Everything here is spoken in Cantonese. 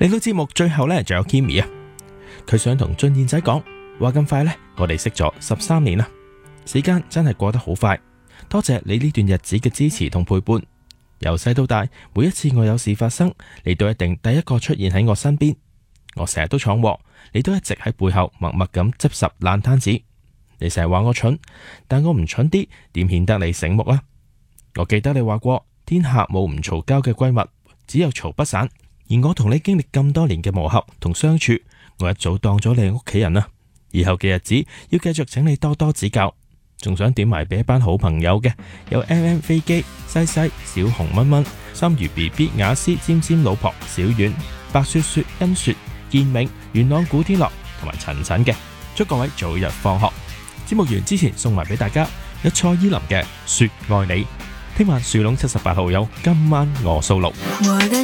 嚟到節目最後呢，仲有 Kimi 啊，佢想同俊彥仔講話，咁快呢，我哋識咗13年啦，時間真係過得好快。多謝你呢段日子嘅支持同陪伴，由細到大，每一次我有事發生，你都一定第一個出現喺我身邊。我成日都闖禍，你都一直喺背後默默咁執拾爛攤子。你成日話我蠢，但我唔蠢啲，點顯得你醒目啊？我記得你話過，天下冇唔嘈交嘅閨蜜，只有嘈不散。而我同你經歷咁多年嘅磨合同相處，我一早當咗你屋企人啦。以後嘅日子要繼續請你多多指教。仲想點埋俾一班好朋友嘅，有 MM 飛機、西西、小紅蚊蚊、心如 BB、雅思、尖尖老婆、小遠、白雪雪、欣雪、建明、元朗古天樂同埋陳陳嘅。祝各位早日放學。節目完之前送埋俾大家有蔡依林嘅說愛你。聽晚樹窿78號有今晚我 solo。